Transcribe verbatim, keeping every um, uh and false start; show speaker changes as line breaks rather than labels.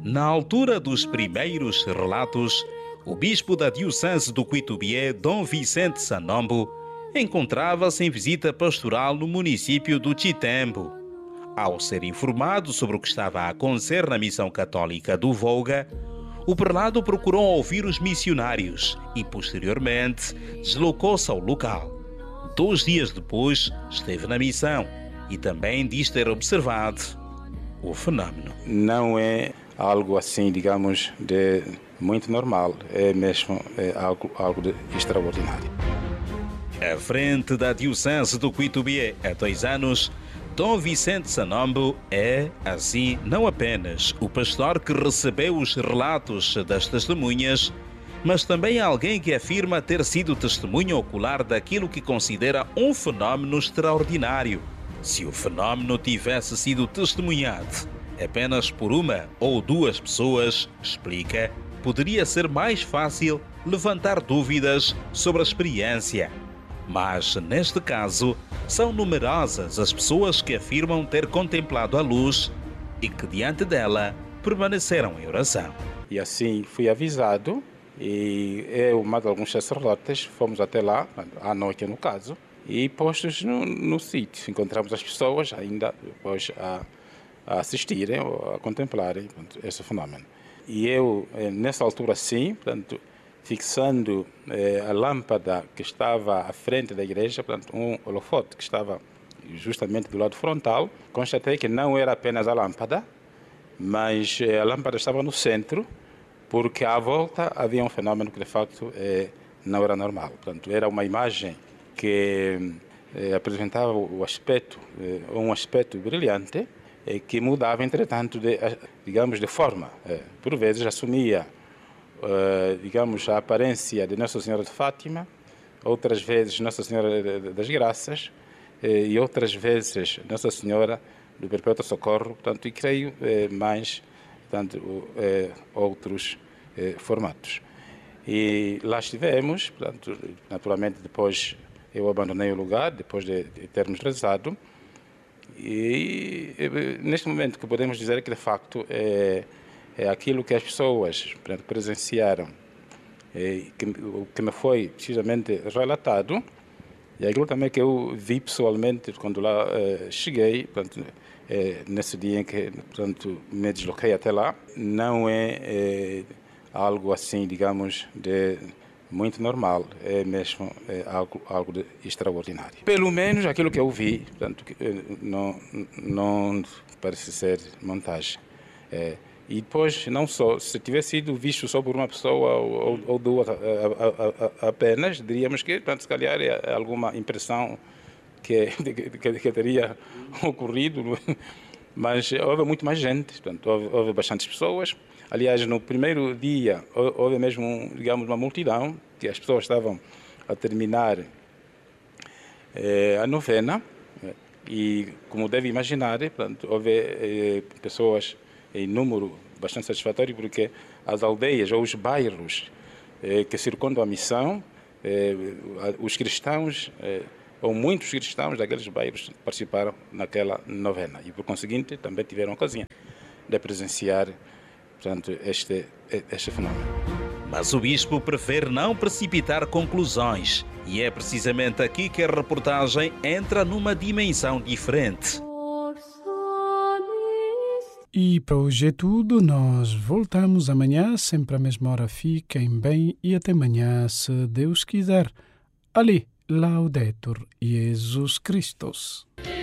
Na altura dos primeiros relatos, o bispo da diocese do Cuitubié, Dom Vicente Sanombo, encontrava-se em visita pastoral no município do Chitembo. Ao ser informado sobre o que estava a acontecer na missão católica do Volga, o prelado procurou ouvir os missionários e, posteriormente, deslocou-se ao local. Dois dias depois, esteve na missão e também diz ter observado o fenómeno.
Não é algo assim, digamos, de muito normal, é mesmo é algo, algo de extraordinário.
À frente da diocese do Cuitubié há dois anos, Dom Vicente Sanombo é, assim, não apenas o pastor que recebeu os relatos das testemunhas, mas também alguém que afirma ter sido testemunha ocular daquilo que considera um fenómeno extraordinário. Se o fenómeno tivesse sido testemunhado apenas por uma ou duas pessoas, explica, poderia ser mais fácil levantar dúvidas sobre a experiência. Mas, neste caso, são numerosas as pessoas que afirmam ter contemplado a luz e que, diante dela, permaneceram em oração.
E assim fui avisado, e eu, mais alguns sacerdotes, fomos até lá, à noite no caso, e postos no, no sítio. Encontramos as pessoas ainda depois a, a assistirem ou a contemplarem portanto, esse fenómeno. E eu, nessa altura sim, portanto, fixando eh, a lâmpada que estava à frente da igreja, portanto, um holofote que estava justamente do lado frontal, constatei que não era apenas a lâmpada, mas eh, a lâmpada estava no centro, porque à volta havia um fenómeno que de facto eh, não era normal. Portanto, era uma imagem que eh, apresentava o aspecto, eh, um aspecto brilhante, eh, que mudava, entretanto, de, digamos, de forma. Eh, por vezes assumia Uh, digamos, a aparência de Nossa Senhora de Fátima, outras vezes Nossa Senhora das Graças uh, e outras vezes Nossa Senhora do Perpétuo Socorro, portanto, e creio uh, mais portanto, uh, outros uh, formatos. E lá estivemos, portanto, naturalmente depois eu abandonei o lugar, depois de, de termos rezado, e, e neste momento que podemos dizer que de facto é É aquilo que as pessoas presenciaram, é, que, o que me foi precisamente relatado, e aquilo também que eu vi pessoalmente quando lá é, cheguei, portanto, é, nesse dia em que portanto, me desloquei até lá, não é, é algo assim, digamos, de muito normal, é mesmo é algo, algo de extraordinário. Pelo menos aquilo que eu vi, portanto, não, não parece ser montagem. É, E depois, não só, se tivesse sido visto só por uma pessoa ou, ou duas a, a, a, apenas, diríamos que, portanto, se calhar é alguma impressão que, que, que teria ocorrido, mas houve muito mais gente, portanto, houve, houve bastantes pessoas. Aliás, no primeiro dia, houve mesmo, digamos, uma multidão, que as pessoas estavam a terminar eh, a novena, e, como deve imaginar, portanto, houve eh, pessoas em número bastante satisfatório, porque as aldeias ou os bairros eh, que circundam a missão, eh, os cristãos, eh, ou muitos cristãos daqueles bairros participaram naquela novena e, por conseguinte, também tiveram ocasião de presenciar portanto, este, este fenómeno.
Mas o bispo prefere não precipitar conclusões, e é precisamente aqui que a reportagem entra numa dimensão diferente.
E para hoje é tudo, nós voltamos amanhã, sempre à mesma hora. Fiquem bem e até amanhã, se Deus quiser. Ali, Laudetur Jesus Christus.